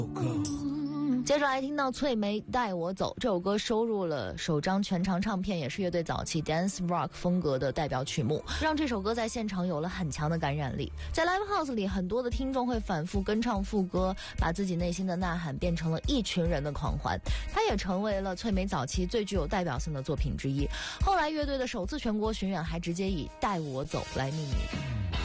接着来听到翠梅带我走，这首歌收入了首张全长唱片，也是乐队早期 dance rock 风格的代表曲目，让这首歌在现场有了很强的感染力。在 live house 里，很多的听众会反复跟唱副歌，把自己内心的呐喊变成了一群人的狂欢，它也成为了翠梅早期最具有代表性的作品之一。后来乐队的首次全国巡演还直接以带我走来命名。